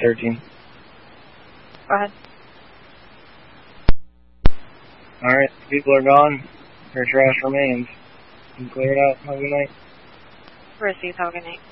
13. Go ahead. Alright, people are gone. Your trash remains. You can clear it out. Have a good night. Received. Have a good night.